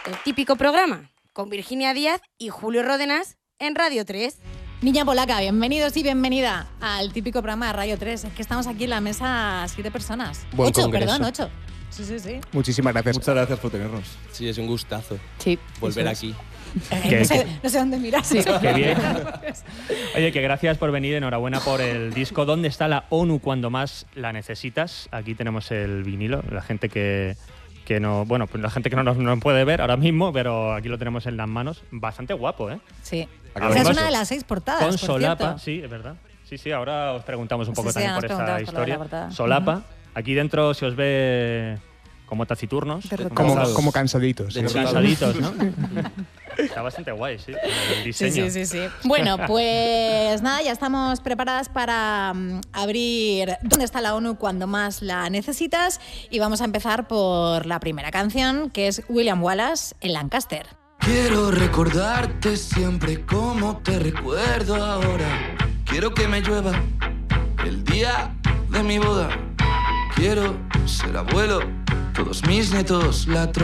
el típico programa con Virginia Díaz y Julio Ródenas en Radio 3. Niña polaca, bienvenidos y bienvenida al típico programa de Radio 3. Es que estamos aquí en la mesa 7 personas. Buen 8, congreso. perdón, 8. Sí. Muchísimas gracias. Muchas gracias por tenernos. Sí, es un gustazo Sí. volver aquí. No sé dónde mirar. Sí. Qué bien. Oye, que gracias por venir, enhorabuena por el disco. ¿Dónde está la ONU cuando más la necesitas? Aquí tenemos el vinilo, la gente que no, bueno, pues la gente que no nos puede ver ahora mismo, pero aquí lo tenemos en las manos. Bastante guapo, ¿eh? Sí. Además, Esa es una de las 6 portadas, con por solapa, cierto. sí, es verdad. Sí, ahora os preguntamos un poco Sí, también nos por esta preguntamos por lo de la historia. portada. Solapa. Aquí dentro se os ve como taciturnos. Como cansaditos. Cansaditos, ¿no? Está bastante guay, sí, el diseño. Sí. Bueno, pues nada, ya estamos preparadas para abrir ¿Dónde está la ONU cuando más la necesitas? Y vamos a empezar por la primera canción, que es William Wallace, en Lancaster. Quiero recordarte siempre como te recuerdo ahora. Quiero que me llueva el día de mi boda. Quiero ser abuelo, todos mis nietos la